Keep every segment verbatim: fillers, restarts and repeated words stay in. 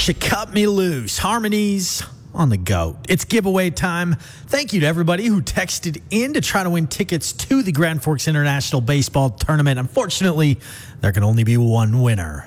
You Cut Me Loose. Harmonies on the GOAT. It's giveaway time. Thank you to everybody who texted in to try to win tickets to the Grand Forks International Baseball Tournament. Unfortunately, there can only be one winner.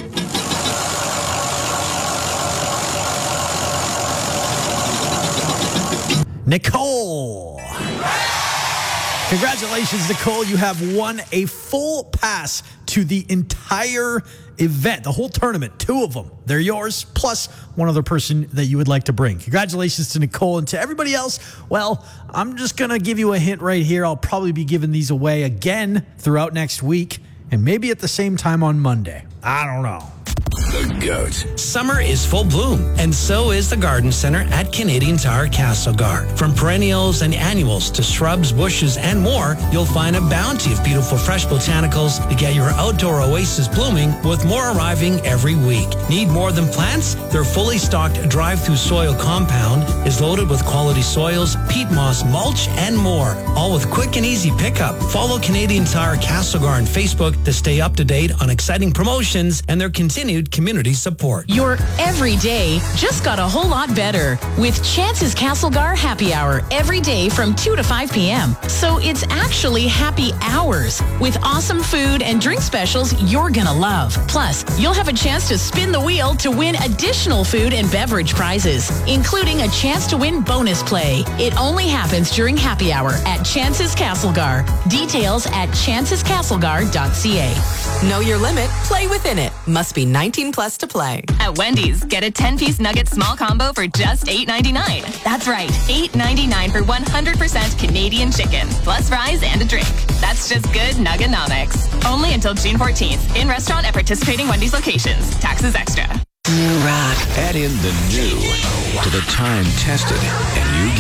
Nicole. Congratulations, Nicole. You have won a full pass to the entire event, the whole tournament, two of them. They're yours, plus one other person that you would like to bring. Congratulations to Nicole. And to everybody else, well, I'm just going to give you a hint right here. I'll probably be giving these away again throughout next week, and maybe at the same time on Monday. I don't know. The GOAT. Summer is full bloom, and so is the Garden Center at Canadian Tire Castlegar. From perennials and annuals to shrubs, bushes, and more, you'll find a bounty of beautiful fresh botanicals to get your outdoor oasis blooming, with more arriving every week. Need more than plants? Their fully stocked drive-through soil compound is loaded with quality soils, peat moss, mulch, and more, all with quick and easy pickup. Follow Canadian Tire Castlegar on Facebook to stay up to date on exciting promotions and their continued community support. Your every day just got a whole lot better with Chance's Castlegar Happy Hour every day from two to five p.m. So it's actually happy hours with awesome food and drink specials you're gonna love. Plus, you'll have a chance to spin the wheel to win additional food and beverage prizes, including a chance to win bonus play. It only happens during Happy Hour at Chance's Castlegar. Details at chances castlegar dot c a. Know your limit, play within it. Must be nineteen plus to play. At Wendy's, get a ten-piece nugget small combo for just eight ninety-nine. That's right, eight ninety-nine for one hundred percent Canadian chicken, plus fries and a drink. That's just good Nuggenomics. Only until June fourteenth. In restaurant at participating Wendy's locations. Taxes extra. New rock. Add in the new to the time-tested, and you get